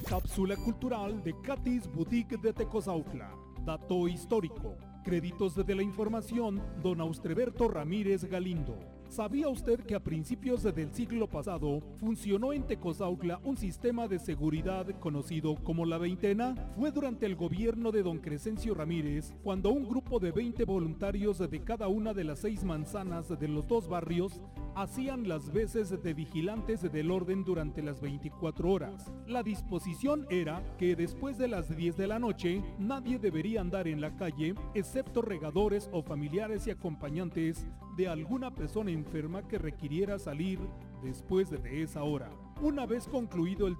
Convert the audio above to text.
Cápsula cultural de Katy's Boutique de Tecozautla. Dato histórico. Créditos de la información, don Austreberto Ramírez Galindo. ¿Sabía usted que a principios del siglo pasado funcionó en Tecozautla un sistema de seguridad conocido como la Veintena? Fue durante el gobierno de don Crescencio Ramírez cuando un grupo de 20 voluntarios de cada una de las 6 manzanas de los 2 barrios hacían las veces de vigilantes del orden durante las 24 horas. La disposición era que después de las 10 de la noche nadie debería andar en la calle excepto regadores o familiares y acompañantes de alguna persona enferma que requiriera salir después de esa hora. Una vez concluido el